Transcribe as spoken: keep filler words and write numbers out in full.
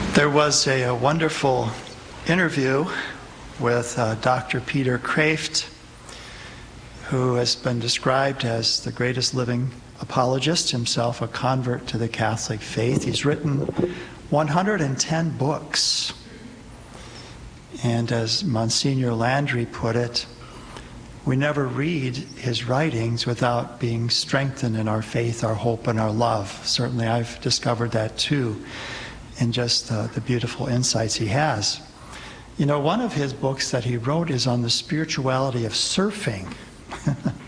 There was a, a wonderful interview with uh, Doctor Peter Kreeft, who has been described as the greatest living apologist, himself a convert to the Catholic faith. He's written one hundred ten books. And as Monsignor Landry put it, we never read his writings without being strengthened in our faith, our hope, and our love. Certainly I've discovered that too, in just uh, the beautiful insights he has. You know, one of his books that he wrote is on the spirituality of surfing.